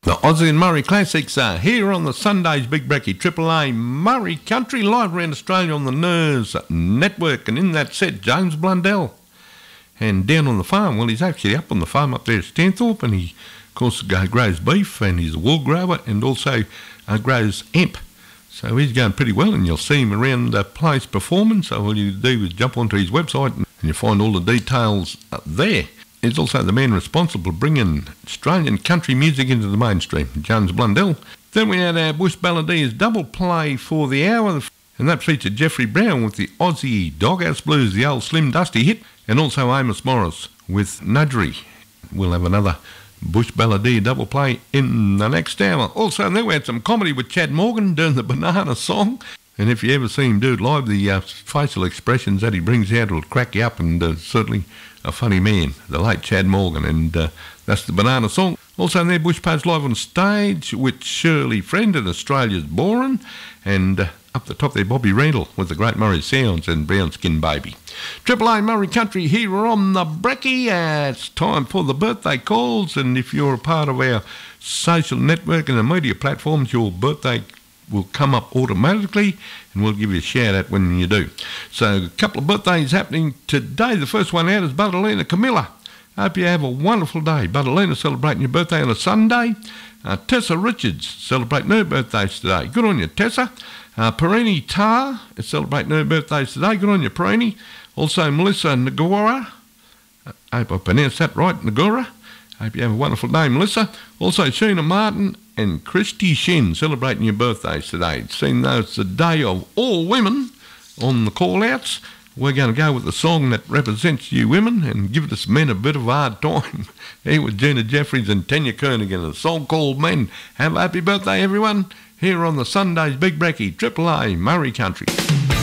The Aussie and Murray Classics are here on the Sunday's Big Brekkie Triple A Murray Country, live around Australia on the NERS network. And in that set, James Blundell. And down on the farm, well, he's actually up on the farm up there at Stanthorpe, and he, of course, grows beef, and he's a wool grower, and also grows hemp. So he's going pretty well, and you'll see him around the place performing. So all you do is jump onto his website, and you'll find all the details there. He's also the man responsible for bringing Australian country music into the mainstream, James Blundell. Then we had our Bush Balladeers double play for the hour, and that featured Jeffrey Brown with the Aussie Doghouse Blues, the old Slim Dusty hit, and also Amos Morris with Nudgery. We'll have another Bush Balladeer double play in the next hour. Also, then we had some comedy with Chad Morgan doing the Banana Song. And if you ever see him do it live, the facial expressions that he brings out will crack you up, and certainly a funny man, the late Chad Morgan, and that's the Banana Song. Also there, Bush Post live on stage with Shirley Friend and Australia's Boring, and up the top there, Bobby Randall with the Great Murray Sounds and Brown Skin Baby. Triple A Murray Country here on the Brekkie. It's time for the birthday calls, and if you're a part of our social network and the media platforms, your birthday will come up automatically, and we'll give you a shout out when you do. So a couple of birthdays happening today. The first one out is Buddalina Camilla. Hope you have a wonderful day. Buddalina celebrating your birthday on a Sunday. Tessa Richards celebrating her birthdays today. Good on you, Tessa. Perini Tar is celebrating her birthdays today. Good on you, Perini. Also Melissa Nagora. I hope I pronounced that right, Nagora. Hope you have a wonderful day, Melissa. Also Sheena Martin and Christy Shin celebrating your birthdays today. It seems though it's the day of all women on the call-outs. We're going to go with the song that represents you women and give us men a bit of a hard time. Here with Gina Jeffries and Tanya Kernigan, a song called Men. Have a happy birthday, everyone, here on the Sunday's Big Brekkie Triple A Murray Country.